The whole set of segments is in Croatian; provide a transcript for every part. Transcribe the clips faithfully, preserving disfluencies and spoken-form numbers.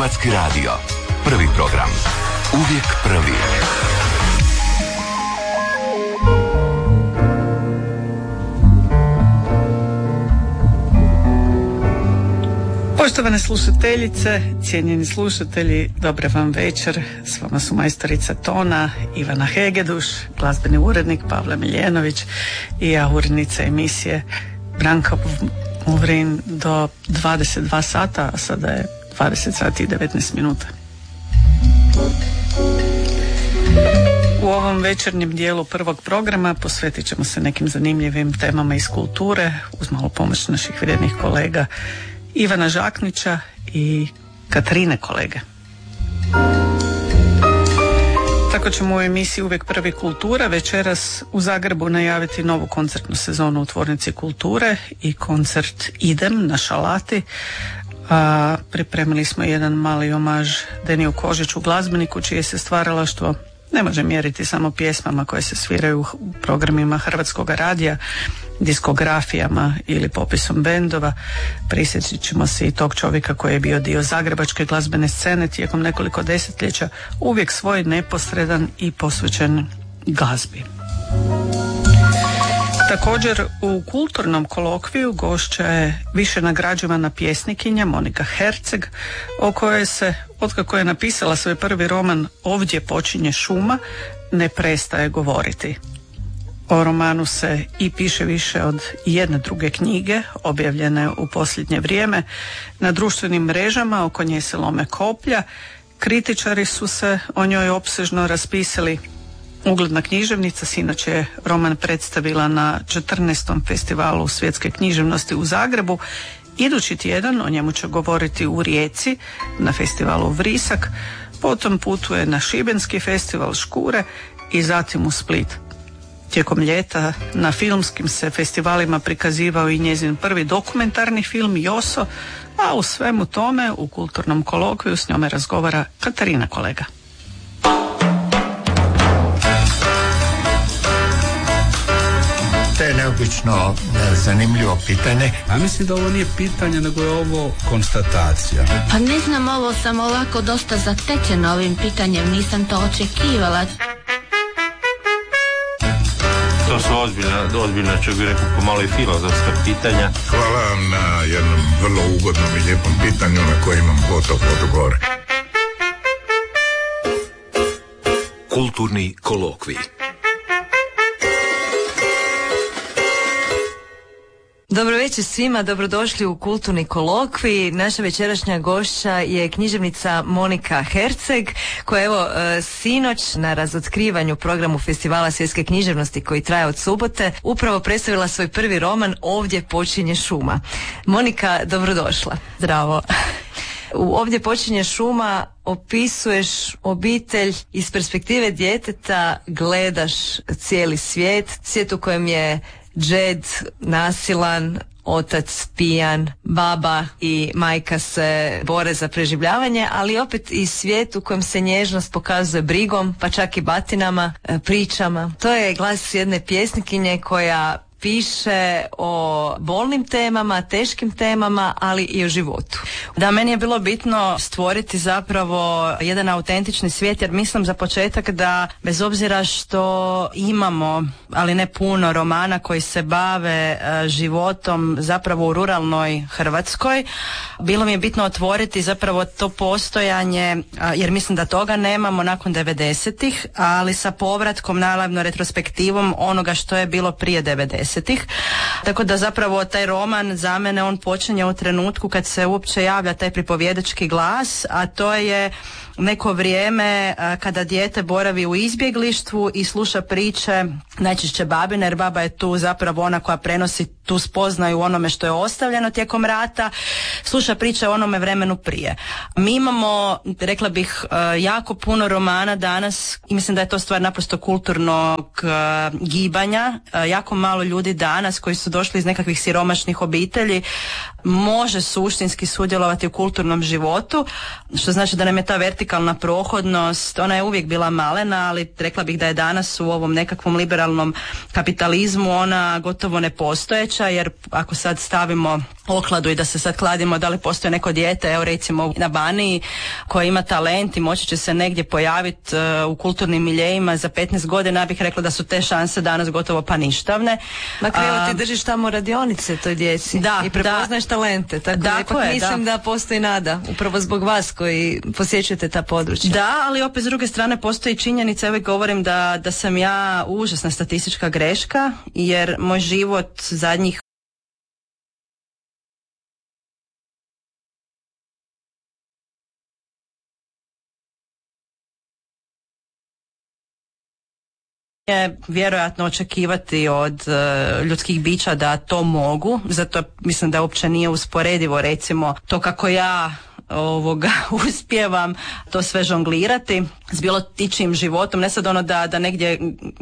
Hrvatski radio. Prvi program. Uvijek prvi. Poštovane slušateljice, cijenjeni slušatelji, dobar vam večer. S vama su majstorica tona Ivana Hegeduš, glazbeni urednik Pavle Miljenović i ja, urednica emisije Branka Muvrin, do dvadeset dva sata, a sada je dvadeset sati i devetnaest minuta. U ovom večernjem dijelu prvog programa posvetit ćemo se nekim zanimljivim temama iz kulture uz malo pomoć naših vrijednih kolega Ivana Žaknića i Katarine kolege. Tako ćemo u emisiji Uvijek prvi kultura večeras u Zagrebu najaviti novu koncertnu sezonu u Tvornici kulture i koncert Idem na Šalati. A pripremili smo jedan mali omaž Deniju Kožiću, glazbeniku čije se stvaralaštvo ne može mjeriti samo pjesmama koje se sviraju u programima Hrvatskog radija, diskografijama ili popisom bendova. Prisjetit ćemo se i tog čovjeka koji je bio dio zagrebačke glazbene scene tijekom nekoliko desetljeća, uvijek svoj neposredan i posvećen glazbi. Također u kulturnom kolokviju gošća je više nagrađivana pjesnikinja Monika Herceg, o kojoj se, otkako je napisala svoj prvi roman Ovdje počinje šuma, ne prestaje govoriti. O romanu se i piše više od jedne druge knjige, objavljene u posljednje vrijeme. Na društvenim mrežama oko nje se lome koplja. Kritičari su se o njoj opsežno raspisali. Ugledna književnica sinoć je roman predstavila na četrnaestom festivalu svjetske književnosti u Zagrebu. Idući tjedan o njemu će govoriti u Rijeci na festivalu Vrisak, potom putuje na Šibenski festival Škure i zatim u Split. Tijekom ljeta na filmskim se festivalima prikazivao i njezin prvi dokumentarni film Joso, a u svemu tome u kulturnom kolokviju s njome razgovara Katarina kolega. To je neobično zanimljivo pitanje. A mislim da ovo nije pitanje, nego je ovo konstatacija. Pa ne znam, ovo sam ovako dosta zatečena ovim pitanjem, nisam to očekivala. To su ozbiljna, ozbiljna čak bih rekao pomalo i filozofska pitanja. Hvala vam na jednom vrlo ugodnom i lijepom pitanju na koje imam gotov odgovor. Kulturni kolokvij. Dobro večer svima, dobrodošli u Kulturni kolokvij. Naša večerašnja gošća je književnica Monika Herceg, koja evo sinoć na razotkrivanju programu Festivala svjetske književnosti koji traje od subote upravo predstavila svoj prvi roman Ovdje počinje šuma. Monika, dobrodošla. Zdravo. U Ovdje počinje šuma opisuješ obitelj iz perspektive djeteta, gledaš cijeli svijet, svijet u kojem je džed nasilan, otac pijan, baba i majka se bore za preživljavanje, ali opet i svijet u kojem se nježnost pokazuje brigom, pa čak i batinama, pričama. To je glas jedne pjesnikinje koja piše o bolnim temama, teškim temama, ali i o životu. Da, meni je bilo bitno stvoriti zapravo jedan autentični svijet, jer mislim za početak da bez obzira što imamo, ali ne puno romana koji se bave uh, životom zapravo u ruralnoj Hrvatskoj, bilo mi je bitno otvoriti zapravo to postojanje, uh, jer mislim da toga nemamo nakon devedesetih, ali sa povratkom, naravno retrospektivom onoga što je bilo prije devedesetih. Tako da zapravo taj roman za mene on počinje u trenutku kad se uopće javlja taj pripovjedački glas, a to je neko vrijeme kada dijete boravi u izbjeglištvu i sluša priče najčešće babine, jer baba je tu zapravo ona koja prenosi tu spoznaju onome što je ostavljeno tijekom rata, sluša priče o onome vremenu prije. Mi imamo, rekla bih, jako puno romana danas i mislim da je to stvar naprosto kulturnog gibanja. Jako malo ljudi danas koji su došli iz nekakvih siromašnih obitelji može suštinski sudjelovati u kulturnom životu, što znači da nam je ta vertikalna prohodnost, ona je uvijek bila malena, ali rekla bih da je danas u ovom nekakvom liberalnom kapitalizmu ona gotovo nepostojeća, jer ako sad stavimo okladu i da se sad kladimo da li postoji neko dijete, evo recimo na Baniji, koje ima talent i moći će se negdje pojaviti uh, u kulturnim miljejima za petnaest godina, ja bih rekla da su te šanse danas gotovo pa ništavne. Na kraju ti držiš tamo radionice toj djeci da, i prepoznaješ da, talente, tako da ipak je, mislim da. da postoji nada, upravo zbog vas koji posjećujete ta područja. Da, ali opet s druge strane postoji činjenica, evo govorim da, da sam ja užasna statistička greška, jer moj život zadnjih je vjerojatno očekivati od uh, ljudskih bića da to mogu, zato mislim da uopće nije usporedivo recimo to kako ja ovoga uspijevam to sve žonglirati s bilo tičim životom, ne sad ono da, da negdje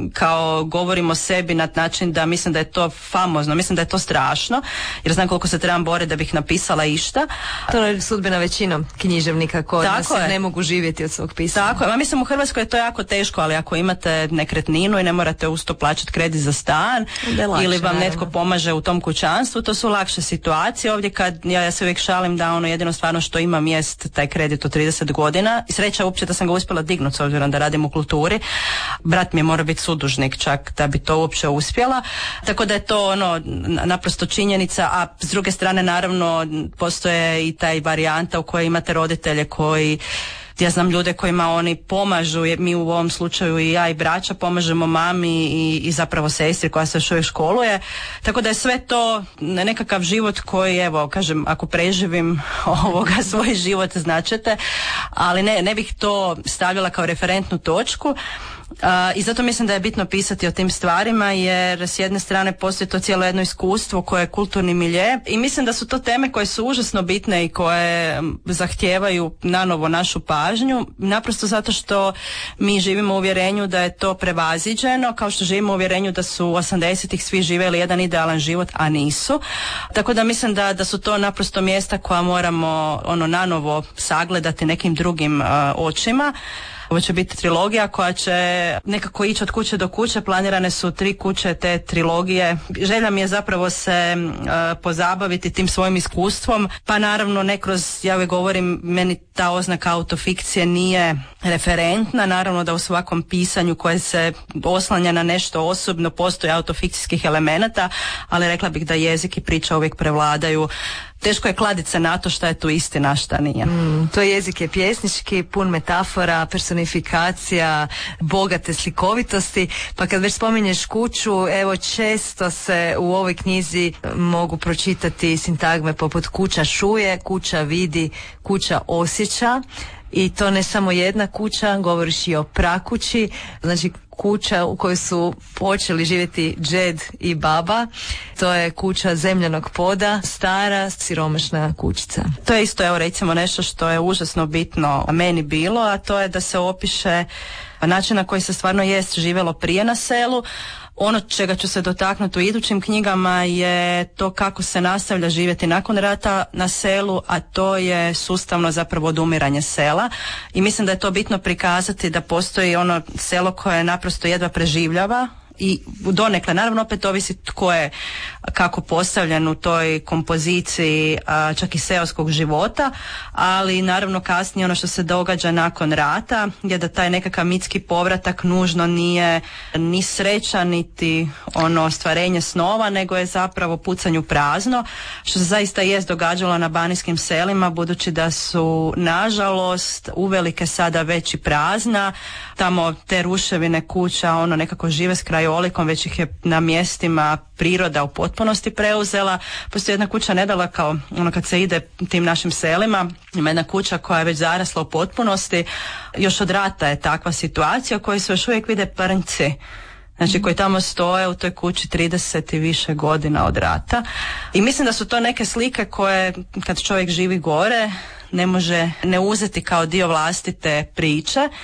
kao govorim o sebi na način da mislim da je to famozno, mislim da je to strašno, jer znam koliko se trebam boriti da bih napisala išta. To je sudbina većinom književnika koji se ne mogu živjeti od svog pisanja. Tako je, ma mislim u Hrvatskoj je to jako teško, ali ako imate nekretninu i ne morate uz to plaćati kredit za stan lakše, ili vam netko naravno pomaže u tom kućanstvu, to su lakše situacije. Ovdje kad ja, ja se uvijek šalim da ono jedino stvarno što imam jest taj kredit od trideset godina i sreća uopće da sam ga uspjela dignuti s obzirom da radim u kulturi. Brat mi je mora biti sudužnik čak da bi to uopće uspjela. Tako da je to ono naprosto činjenica, a s druge strane naravno postoje i taj varijanta u kojoj imate roditelje koji, ja znam ljude kojima oni pomažu, jer mi u ovom slučaju i ja i braća pomažemo mami i, i zapravo sestri koja se još uvijek školuje. Tako da je sve to nekakav život koji, evo, kažem, ako preživim ovoga svoj život značete, ali ne, ne bih to stavljala kao referentnu točku. Uh, I zato mislim da je bitno pisati o tim stvarima, jer s jedne strane postoji to cijelo jedno iskustvo koje je kulturni milje i mislim da su to teme koje su užasno bitne i koje zahtijevaju nanovo našu pažnju, naprosto zato što mi živimo u uvjerenju da je to prevaziđeno, kao što živimo u uvjerenju da su osamdesetih svi živjeli jedan idealan život, a nisu. Tako da mislim da, da su to naprosto mjesta koja moramo ono nanovo sagledati nekim drugim uh, očima. Ovo će biti trilogija koja će nekako ići od kuće do kuće, planirane su tri kuće te trilogije. Želja mi je zapravo se uh, pozabaviti tim svojim iskustvom, pa naravno ne kroz, ja uvijek govorim, meni ta oznaka autofikcije nije referentna, naravno da u svakom pisanju koje se oslanja na nešto osobno postoji autofikcijskih elemenata, ali rekla bih da jezik i priča uvijek prevladaju. Teško je kladiti se na to šta je tu istina, šta nije. Mm, to jezik je pjesnički, pun metafora, personifikacija, bogate slikovitosti. Pa kad već spominješ kuću, evo često se u ovoj knjizi mogu pročitati sintagme poput kuća šuje, kuća vidi, kuća osjeća. I to ne samo jedna kuća, govoriš i o prakući, znači kuća u kojoj su počeli živjeti džed i baba. To je kuća zemljanog poda, stara, siromašna kućica. To je isto, evo recimo, nešto što je užasno bitno meni bilo, a to je da se opiše način na koji se stvarno jest živjelo prije na selu. Ono čega ću se dotaknuti u idućim knjigama je to kako se nastavlja živjeti nakon rata na selu, a to je sustavno zapravo odumiranje sela. I mislim da je to bitno prikazati da postoji ono selo koje naprosto jedva preživljava i donekle, naravno opet ovisi tko je kako postavljen u toj kompoziciji a, čak i seoskog života, ali naravno kasnije ono što se događa nakon rata je da taj nekakav mitski povratak nužno nije ni sreća niti ono ostvarenje snova, nego je zapravo pucanju prazno, što se zaista jest događalo na banijskim selima, budući da su nažalost uvelike sada već i prazna, tamo te ruševine kuća ono nekako žive s krajolikom, već ih je na mjestima priroda u potpunosti preuzela. Postoji jedna kuća nedaleko, ono kad se ide tim našim selima, ima jedna kuća koja je već zarasla u potpunosti, još od rata je takva situacija u kojoj se još uvijek vide prnci, znači koji tamo stoje u toj kući trideset i više godina od rata. I mislim da su to neke slike koje kad čovjek živi gore ne može ne uzeti kao dio vlastite priče.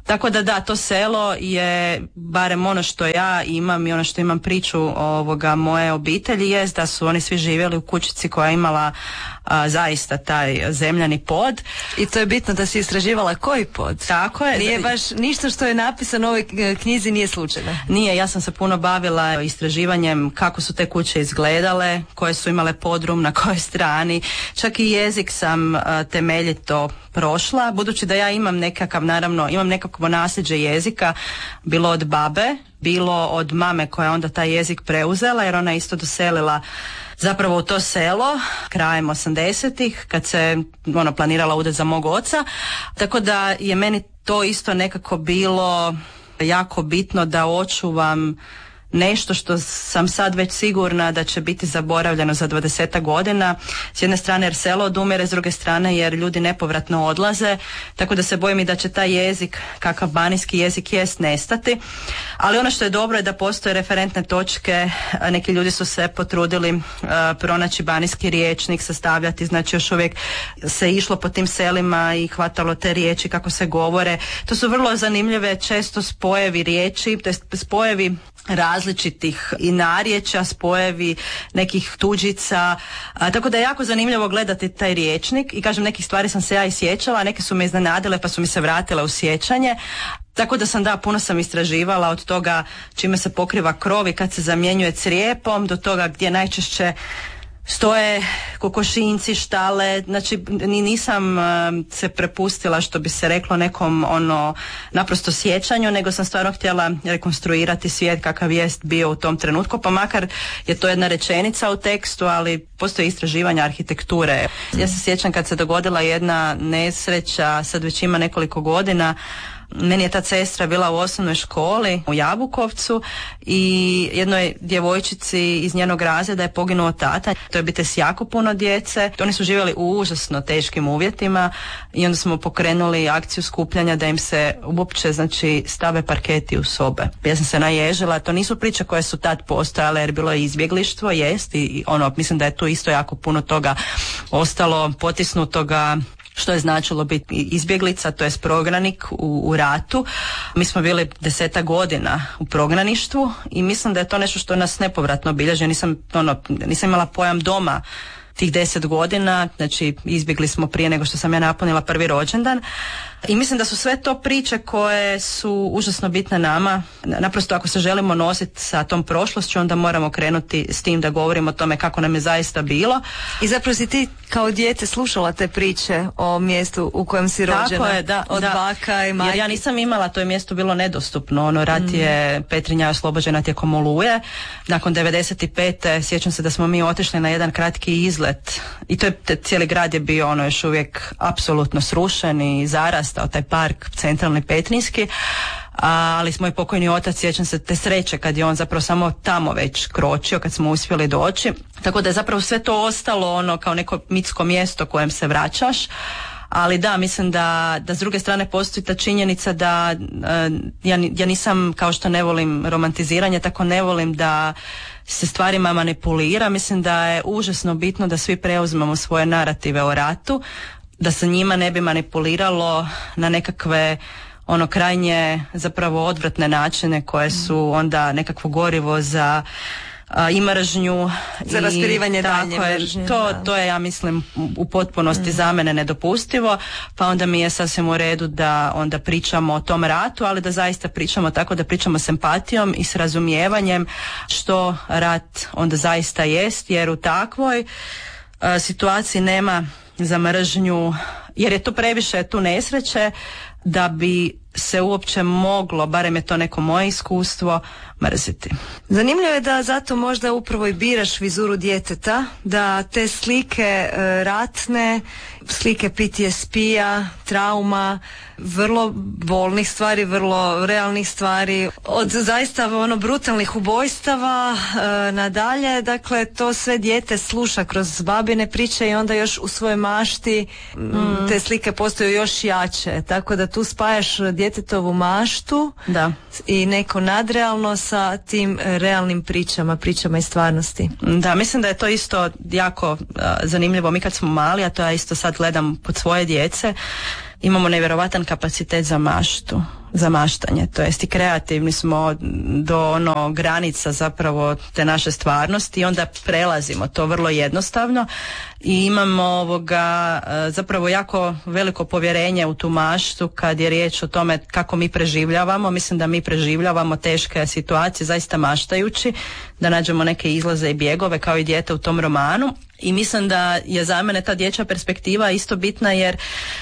Tako da da, to selo je, barem ono što ja imam i ono što imam priču ovoga moje obitelji, jest da su oni svi živjeli u kućici koja je imala a, zaista taj zemljani pod. I to je bitno da si istraživala koji pod. Tako je. Nije baš ništa što je napisano u ovoj knjizi nije slučajno. Nije, ja sam se puno bavila istraživanjem kako su te kuće izgledale, koje su imale podrum, na kojoj strani. Čak i jezik sam a, temeljito prošla, budući da ja imam nekakav, naravno, imam nekakvo nasljeđe jezika, bilo od babe, bilo od mame koja onda taj jezik preuzela, jer ona je isto doselila zapravo u to selo krajem osamdesetih kad se ono planirala udati za mog oca, tako da je meni to isto nekako bilo jako bitno da očuvam nešto što sam sad već sigurna da će biti zaboravljeno za dvadesetak godina. S jedne strane jer selo odumire, s druge strane jer ljudi nepovratno odlaze, tako da se bojim i da će taj jezik, kakav banijski jezik jest, nestati. Ali ono što je dobro je da postoje referentne točke, neki ljudi su se potrudili uh, pronaći banijski riječnik, sastavljati, znači još uvijek se išlo po tim selima i hvatalo te riječi kako se govore. To su vrlo zanimljive često spojevi riječi, to jest spojevi različitih i narječja, spojevi nekih tuđica, a, tako da je jako zanimljivo gledati taj riječnik i kažem, nekih stvari sam se ja i sjećala, neke su me iznenadile pa su mi se vratile u sjećanje. Tako da sam, da, puno sam istraživala od toga čime se pokriva krov i kad se zamjenjuje crijepom, do toga gdje najčešće stoje kokošinci, štale, znači ni nisam uh, se prepustila, što bi se reklo, nekom ono naprosto sjećanju, nego sam stvarno htjela rekonstruirati svijet kakav jest bio u tom trenutku, pa makar je to jedna rečenica u tekstu, ali postoje istraživanja arhitekture. Ja se sjećam kad se dogodila jedna nesreća, sad već ima nekoliko godina. Meni je ta sestra bila u osnovnoj školi u Jabukovcu i jednoj djevojčici iz njenog razreda je poginuo tata. To je obitelj s jako puno djece. Oni su živjeli u užasno teškim uvjetima i onda smo pokrenuli akciju skupljanja da im se uopće, znači, stave parketi u sobe. Ja sam se naježila. To nisu priče koje su tad postojale jer bilo je izbjeglištvo, jest, i ono, mislim da je tu isto jako puno toga ostalo potisnutoga, što je značilo biti izbjeglica, to je prognanik u, u ratu. Mi smo bili desetak godina u prognaništvu i mislim da je to nešto što nas nepovratno obilježi. Nisam, ono, nisam imala pojam doma tih deset godina, znači izbjegli smo prije nego što sam ja napunila prvi rođendan. I mislim da su sve to priče koje su užasno bitne nama. Naprosto ako se želimo nositi sa tom prošlošću, onda moramo krenuti s tim da govorimo o tome kako nam je zaista bilo. I zapravo si ti kao dijete slušala te priče o mjestu u kojem si rođena? Tako je, da. Od da. baka i majke? Jer ja nisam imala, to je mjesto bilo nedostupno. Ono, rat mm. je, Petrinja je oslobođena tijekom Oluje. Nakon devedeset pete sjećam se da smo mi otišli na jedan kratki izlet. I to je, te, cijeli grad je bio ono još uvijek apsolutno srušen i zarastao, taj park centralni petrinjski. Ali moj pokojni otac, sjećam se te sreće kad je on zapravo samo tamo već kročio, kad smo uspjeli doći. Tako da je zapravo sve to ostalo ono kao neko mitsko mjesto kojem se vraćaš. Ali da, mislim da, da s druge strane postoji ta činjenica da uh, ja, ja nisam, kao što ne volim romantiziranje, tako ne volim da se stvarima manipulira. Mislim da je užasno bitno da svi preuzmemo svoje narative o ratu, da se njima ne bi manipuliralo na nekakve ono krajnje zapravo odvratne načine koje su onda nekakvo gorivo za a, i mržnju. Za raspirivanje daljnje mržnje. To, to je, ja mislim, u potpunosti mm. za mene nedopustivo, pa onda mi je sasvim u redu da onda pričamo o tom ratu, ali da zaista pričamo tako da pričamo s empatijom i s razumijevanjem što rat onda zaista jest, jer u takvoj a, situaciji nema za mržnju, jer je to previše tu nesreće da bi se uopće moglo, barem je to neko moje iskustvo, mrziti. Zanimljivo je da zato možda upravo i biraš vizuru djeteta, da te slike e, ratne, slike P T S P-a, trauma, vrlo bolnih stvari, vrlo realnih stvari, od zaista ono brutalnih ubojstava e, nadalje, dakle to sve dijete sluša kroz babine priče i onda još u svojoj mašti mm. te slike postaju još jače, tako da tu spajaš djetetovu maštu da. I neko nadrealno sa tim realnim pričama, pričama iz stvarnosti. Da, mislim da je to isto jako uh, zanimljivo. Mi kad smo mali, a to ja isto sad gledam kod svoje djece, imamo nevjerovatan kapacitet za maštu, za maštanje, to jest i kreativni smo do ono granica zapravo te naše stvarnosti i onda prelazimo to vrlo jednostavno i imamo ovoga zapravo jako veliko povjerenje u tu maštu kad je riječ o tome kako mi preživljavamo. Mislim da mi preživljavamo teške situacije zaista maštajući, da nađemo neke izlaze i bjegove kao i dijete u tom romanu i mislim da je za mene ta dječja perspektiva isto bitna jer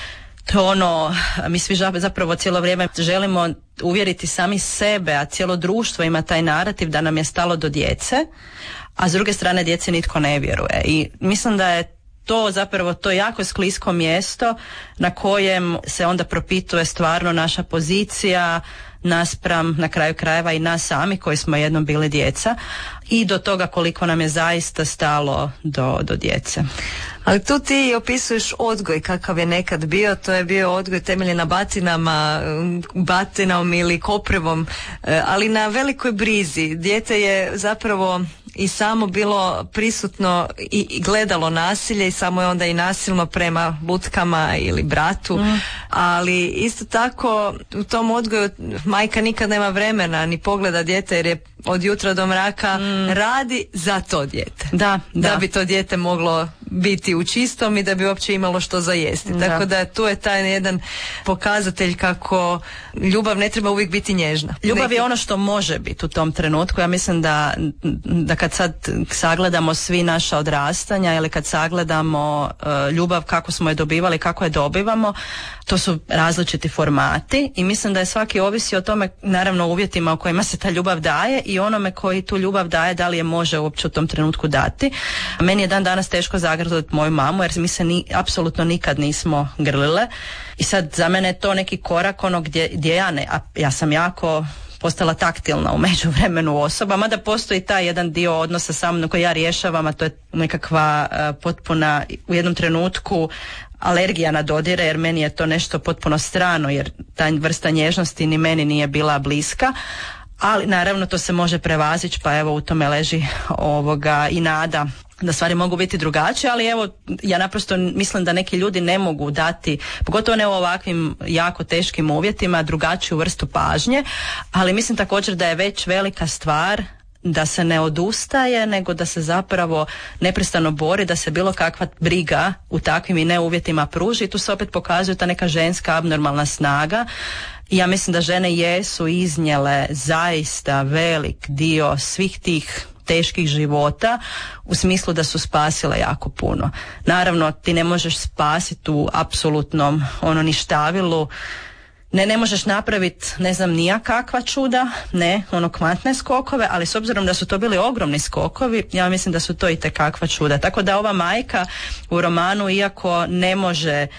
to ono, mi svi zapravo cijelo vrijeme želimo uvjeriti sami sebe, a cijelo društvo ima taj narativ da nam je stalo do djece, a s druge strane djeci nitko ne vjeruje. I mislim da je to zapravo to jako sklisko mjesto na kojem se onda propituje stvarno naša pozicija naspram na kraju krajeva i nas sami koji smo jednom bili djeca i do toga koliko nam je zaista stalo do, do djece. Ali tu ti opisuješ odgoj kakav je nekad bio, to je bio odgoj temeljen na batinama, batinom ili koprivom, ali na velikoj brizi. Dijete je zapravo i samo bilo prisutno i gledalo nasilje i samo je onda i nasilno prema lutkama ili bratu, mm. ali isto tako u tom odgoju majka nikad nema vremena ni pogleda dijete jer je od jutra do mraka mm. radi za to dijete. Da, da. Da bi to dijete moglo biti u čistom i da bi uopće imalo što za jesti. Da. Tako da tu je taj jedan pokazatelj kako ljubav ne treba uvijek biti nježna. Ljubav Neki... je ono što može biti u tom trenutku. Ja mislim da, da kad sad sagledamo svi naša odrastanja ili kad sagledamo uh, ljubav kako smo je dobivali, kako je dobivamo, to su različiti formati i mislim da je svaki ovisi o tome, naravno uvjetima u kojima se ta ljubav daje i onome koji tu ljubav daje, da li je može uopće u tom trenutku dati. Meni je dan danas teško zagrliti moju mamu jer mi se ni, apsolutno nikad nismo grlile i sad za mene je to neki korak ono gdje, gdje ja ne, a ja sam jako postala taktilna u međuvremenu osoba, mada postoji taj jedan dio odnosa sa mnom koji ja rješavam, a to je nekakva uh, potpuna u jednom trenutku alergija na dodire jer meni je to nešto potpuno strano jer ta vrsta nježnosti ni meni nije bila bliska, ali naravno to se može prevazići pa evo u tome leži ovoga i nada da stvari mogu biti drugačije, ali evo ja naprosto mislim da neki ljudi ne mogu dati, pogotovo ne u ovakvim jako teškim uvjetima, drugačiju vrstu pažnje, ali mislim također da je već velika stvar da se ne odustaje, nego da se zapravo neprestano bori, da se bilo kakva briga u takvim i ne uvjetima pruži i tu se opet pokazuje ta neka ženska abnormalna snaga. I ja mislim da žene jesu iznijele zaista velik dio svih tih teških života u smislu da su spasile jako puno. Naravno, ti ne možeš spasiti u apsolutnom ono ništavilu, ne, ne možeš napraviti ne znam nija kakva čuda, ne, ono kvantne skokove, ali s obzirom da su to bili ogromni skokovi, ja mislim da su to itekakva čuda. Tako da ova majka u romanu, iako ne može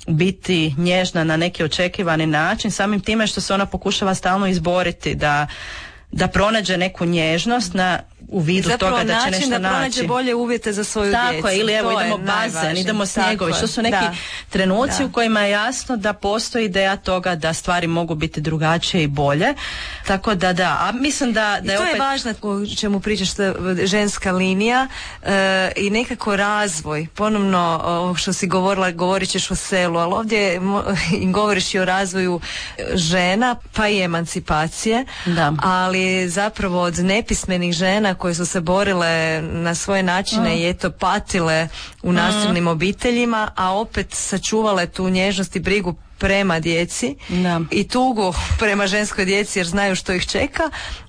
biti nježna na neki očekivani način, samim time što se ona pokušava stalno izboriti da da pronađe neku nježnost na u vidu zapravo toga da će način nešto da naći. pronađe bolje uvjete za svoju Tako djecu. je, ili evo To idemo je bazen, najvažnije. idemo snjegovi, što su neki da. trenuci Da. u kojima je jasno da postoji ideja toga da stvari mogu biti drugačije i bolje. Tako da da, a mislim da, da I je to opet... je važno o čemu pričaš, ženska linija e, i nekako razvoj. Ponovno ovo što si govorila, govorit ćeš o selu, ali ovdje mo, govoriš i o razvoju žena, pa i emancipacije, Da. ali zapravo od nepismenih žena koje su se borile na svoje načine mm. i eto patile u nasilnim mm. obiteljima, a opet sačuvale tu nježnost i brigu prema djeci Da. i tugu prema ženskoj djeci jer znaju što ih čeka,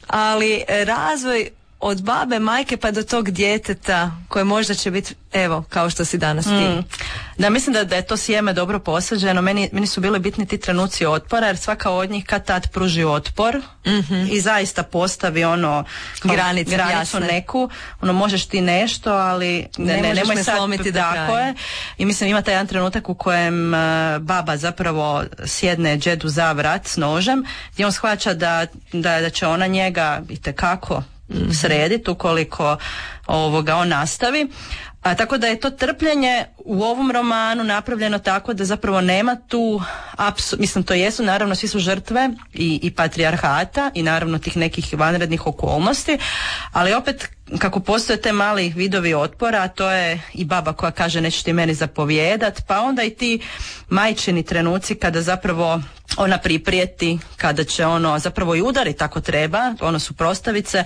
ali razvoj od babe, majke pa do tog djeteta koje možda će biti, evo, kao što si danas ti. Mm. Da, mislim da, da je to sjeme dobro posađeno. Meni, meni su bili bitni ti trenuci otpora, jer svaka od njih kad tad pruži otpor mm-hmm. i zaista postavi ono granicu, granicu jasne. neku, ono možeš ti nešto, ali ne, ne, ne nemoj me sad slomiti do tako kraja. je. I mislim ima taj jedan trenutak u kojem uh, baba zapravo sjedne džedu za vrat s nožem, gdje on shvaća da, da, da će ona njega itekako mm-hmm. srediti ukoliko ovoga on nastavi. A, tako da je to trpljenje u ovom romanu napravljeno tako da zapravo nema tu, apsu, mislim to jesu, naravno svi su žrtve i, i patrijarhata i naravno tih nekih vanrednih okolnosti, ali opet kako postoje te mali vidovi otpora, a to je i baba koja kaže nećeš ti meni zapovijedat, pa onda i ti majčini trenuci kada zapravo ona priprijeti, kada će ono zapravo i udariti ako treba, ono suprotstavit se,